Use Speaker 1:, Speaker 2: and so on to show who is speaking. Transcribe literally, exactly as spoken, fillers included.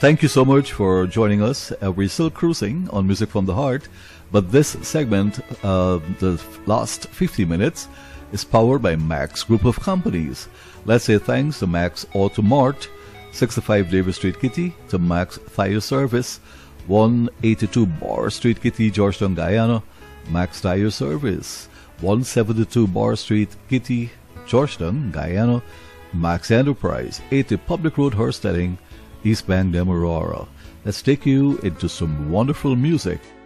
Speaker 1: thank you so much for joining us. Uh, we're still cruising on Music from the Heart, but this segment, uh, the last fifty minutes, is powered by Max Group of Companies. Let's say thanks to Max Auto Mart, sixty-five Davis Street, Kitty, to Max Tire Service, one eighty-two Bar Street, Kitty, Georgetown, Guyana, Max Tire Service, one seventy-two Bar Street, Kitty, Georgetown, Guyana, Max Enterprise, eighty Public Road, Hursteading, East Bank, Demerara. Let's take you into some wonderful music